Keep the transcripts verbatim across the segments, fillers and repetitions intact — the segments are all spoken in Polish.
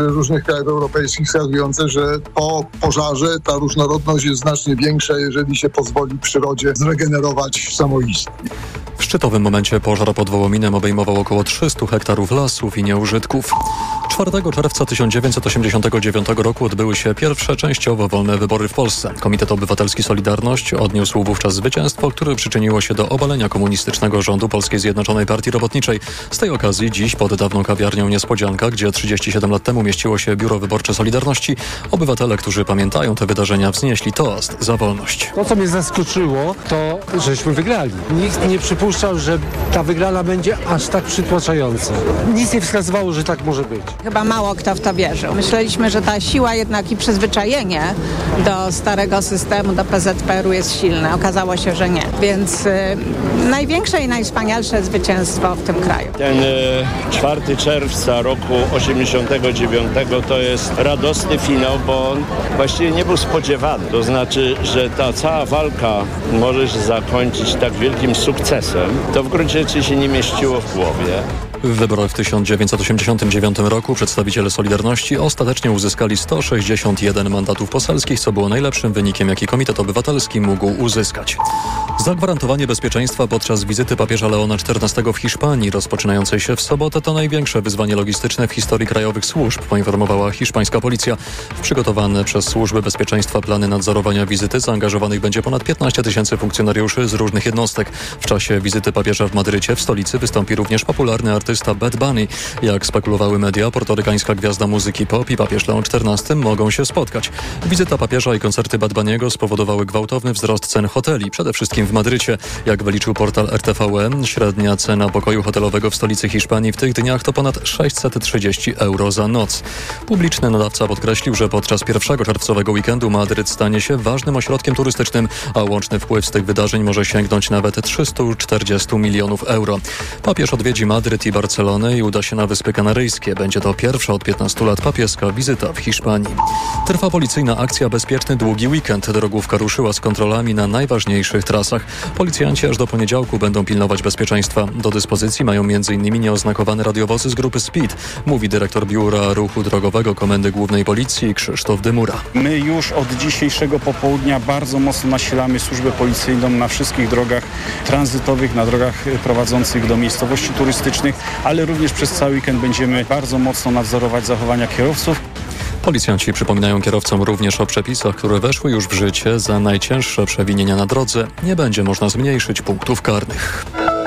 różnych krajów europejskich wskazujące, że po pożarze ta różnorodność jest znacznie większa, jeżeli się pozwoli przyrodzie zregenerować samoistnie. W szczytowym momencie pożar pod Wołominem obejmował około trzysta hektarów lasów i nieużytków. czwartego czerwca tysiąc dziewięćset osiemdziesiątego dziewiątego roku odbyły się pierwsze częściowo wolne wybory w Polsce. Komitet Obywatelski Solidarność odniósł wówczas zwycięstwo, które przyczyniło się do obalenia komunistycznego rządu Polskiej Zjednoczonej Partii Robotniczej. Z tej okazji dziś pod dawną kawiarnią Niespodzianka, gdzie trzydzieści siedem lat temu mieściło się biuro wyborcze Solidarności, obywatele, którzy pamiętają te wydarzenia, wznieśli toast za wolność. To, co mnie zaskoczyło, to żeśmy wygrali. Nikt nie przypuszczał, że ta wygrana będzie aż tak przytłaczająca. Nic nie wskazywało, że tak może być. Chyba mało kto w to wierzył. Myśleliśmy, że ta siła jednak i przyzwyczajenie do starego systemu, do P Z P R-u jest silne. Okazało się, że nie. Więc y, największe i najwspanialsze zwycięstwo w tym kraju. Ten y, czwartego czerwca roku osiemdziesiątego dziewiątego to jest radosny finał, bo on właściwie nie był spodziewany. To znaczy, że ta cała walka może się zakończyć tak wielkim sukcesem. To w gruncie rzeczy się nie mieściło w głowie. W wyborach w tysiąc dziewięćset osiemdziesiątym dziewiątym roku przedstawiciele Solidarności ostatecznie uzyskali sto sześćdziesiąt jeden mandatów poselskich, co było najlepszym wynikiem, jaki Komitet Obywatelski mógł uzyskać. Zagwarantowanie bezpieczeństwa podczas wizyty papieża Leona czternastego w Hiszpanii, rozpoczynającej się w sobotę, to największe wyzwanie logistyczne w historii krajowych służb, poinformowała hiszpańska policja. W przygotowane przez służby bezpieczeństwa plany nadzorowania wizyty zaangażowanych będzie ponad piętnaście tysięcy funkcjonariuszy z różnych jednostek. W czasie wizyty papieża w Madrycie w stolicy wystąpi również popularny artysta Bad Bunny. Jak spekulowały media, portorykańska gwiazda muzyki pop i papież Leon czternasty mogą się spotkać. Wizyta papieża i koncerty Bad Bunniego spowodowały gwałtowny wzrost cen hoteli, przede wszystkim w Madrycie. Jak wyliczył portal R T V E, średnia cena pokoju hotelowego w stolicy Hiszpanii w tych dniach to ponad sześćset trzydzieści euro za noc. Publiczny nadawca podkreślił, że podczas pierwszego czerwcowego weekendu Madryt stanie się ważnym ośrodkiem turystycznym, a łączny wpływ z tych wydarzeń może sięgnąć nawet trzysta czterdzieści milionów euro. Papież odwiedzi Madryt i Barcelonę i uda się na Wyspy Kanaryjskie. Będzie to pierwsza od piętnastu lat papieska wizyta w Hiszpanii. Trwa policyjna akcja Bezpieczny Długi Weekend. Drogówka ruszyła z kontrolami na najważniejszych trasach. Policjanci aż do poniedziałku będą pilnować bezpieczeństwa. Do dyspozycji mają między innymi nieoznakowane radiowozy z grupy Speed, mówi dyrektor Biura Ruchu Drogowego Komendy Głównej Policji Krzysztof Dymura. My już od dzisiejszego popołudnia bardzo mocno nasilamy służbę policyjną na wszystkich drogach tranzytowych, na drogach prowadzących do miejscowości turystycznych, ale również przez cały weekend będziemy bardzo mocno nadzorować zachowania kierowców. Policjanci przypominają kierowcom również o przepisach, które weszły już w życie. Za najcięższe przewinienia na drodze nie będzie można zmniejszyć punktów karnych.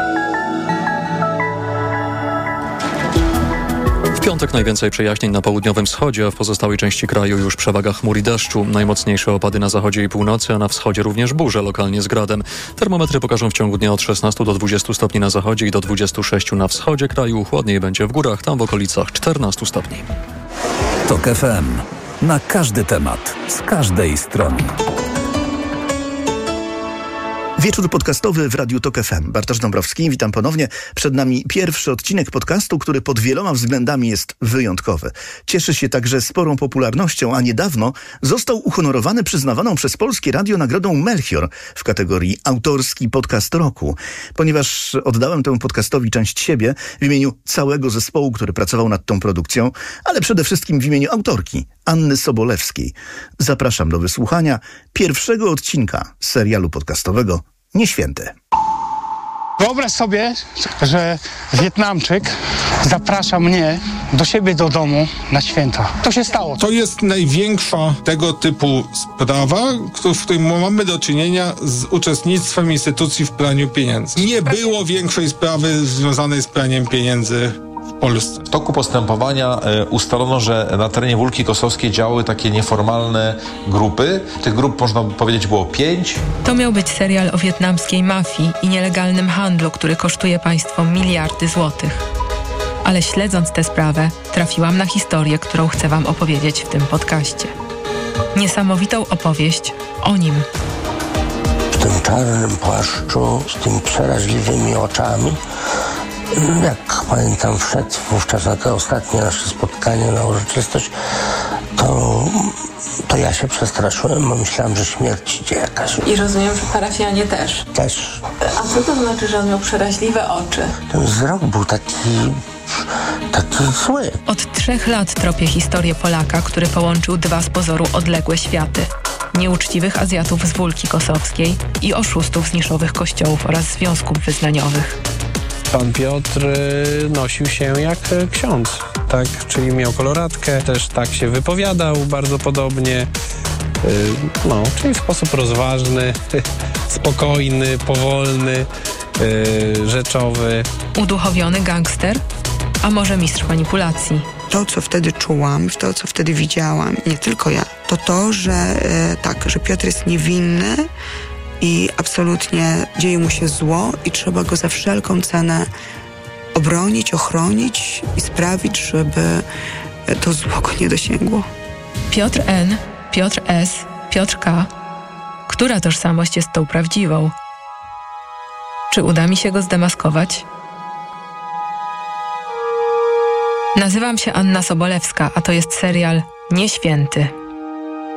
W piątek najwięcej przejaśnień na południowym wschodzie, a w pozostałej części kraju już przewaga chmur i deszczu. Najmocniejsze opady na zachodzie i północy, a na wschodzie również burze, lokalnie z gradem. Termometry pokażą w ciągu dnia od szesnastu do dwudziestu stopni na zachodzie i do dwudziestu sześciu na wschodzie kraju. Chłodniej będzie w górach, tam w okolicach czternastu stopni. TOK F M. Na każdy temat, z każdej strony. Wieczór podcastowy w Radiu TOK F M. Bartosz Dąbrowski, witam ponownie. Przed nami pierwszy odcinek podcastu, który pod wieloma względami jest wyjątkowy. Cieszy się także sporą popularnością, a niedawno został uhonorowany przyznawaną przez Polskie Radio nagrodą Melchior w kategorii Autorski Podcast Roku. Ponieważ oddałem temu podcastowi część siebie w imieniu całego zespołu, który pracował nad tą produkcją, ale przede wszystkim w imieniu autorki Anny Sobolewskiej. Zapraszam do wysłuchania pierwszego odcinka serialu podcastowego Nieświęte. Wyobraź sobie, że Wietnamczyk zaprasza mnie do siebie do domu na święta. To się stało. To jest największa tego typu sprawa, w której mamy do czynienia z uczestnictwem instytucji w praniu pieniędzy. Nie było większej sprawy związanej z praniem pieniędzy w Polsce. W toku postępowania e, ustalono, że na terenie Wólki Kosowskiej działały takie nieformalne grupy. Tych grup, można by powiedzieć, było pięć. To miał być serial o wietnamskiej mafii i nielegalnym handlu, który kosztuje państwo miliardy złotych. Ale śledząc tę sprawę, trafiłam na historię, którą chcę wam opowiedzieć w tym podcaście. Niesamowitą opowieść o nim. W tym czarnym płaszczu, z tymi przeraźliwymi oczami, jak pamiętam, wszedł wówczas na to ostatnie nasze spotkanie, na uroczystość, to, to ja się przestraszyłem, bo myślałem, że śmierć idzie jakaś. I rozumiem, że parafianie też. Też. A co to znaczy, że on miał przeraźliwe oczy? Ten wzrok był taki, taki zły. Od trzech lat tropię historię Polaka, który połączył dwa z pozoru odległe światy. Nieuczciwych Azjatów z Wólki Kosowskiej i oszustów z niszowych kościołów oraz związków wyznaniowych. Pan Piotr nosił się jak ksiądz, tak, czyli miał koloratkę, też tak się wypowiadał bardzo podobnie, no, czyli w sposób rozważny, spokojny, powolny, rzeczowy. Uduchowiony gangster, a może mistrz manipulacji. To, co wtedy czułam, to, co wtedy widziałam, nie tylko ja, to to, że e, tak, że Piotr jest niewinny i absolutnie dzieje mu się zło i trzeba go za wszelką cenę obronić, ochronić i sprawić, żeby to zło go nie dosięgło. Piotr N., Piotr S., Piotr K. Która tożsamość jest tą prawdziwą? Czy uda mi się go zdemaskować? Nazywam się Anna Sobolewska, a to jest serial Nieświęty.